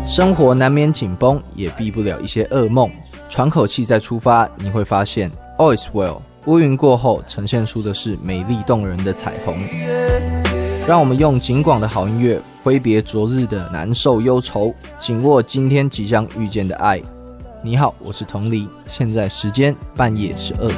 生活难免紧绷，也避不了一些噩梦。喘口气再出发，你会发现 All is well， 乌云过后呈现出的是美丽动人的彩虹。让我们用警广的好音乐挥别昨日的难受忧愁，紧握今天即将遇见的爱。你好，我是同理，现在时间半夜12点。